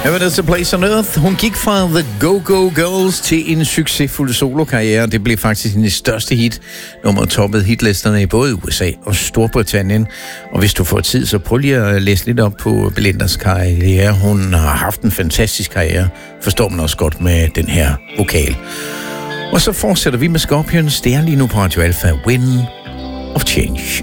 Evidence of Place on Earth. Hun gik fra The Go-Go Girls til en succesfuld solokarriere. Det blev faktisk hendes største hit. Nummeret toppede hitlisterne i både USA og Storbritannien. Og hvis du får tid, så prøv lige at læse lidt op på Belindas karriere. Hun har haft en fantastisk karriere. Forstår man også godt med den her vokal. Og så fortsætter vi med Scorpions. Det er lige nu på Radio Alpha. Wind of Change.